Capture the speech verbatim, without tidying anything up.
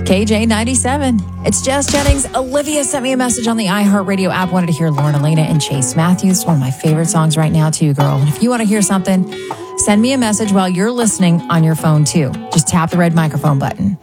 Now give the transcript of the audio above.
K J ninety-seven. It's Jess Jennings. Olivia sent me a message on the iHeartRadio app. Wanted to hear Lauren Elena and Chase Matthews. One of my favorite songs right now, too, girl. And if you want to hear something, send me a message while you're listening on your phone, too. Just tap the red microphone button.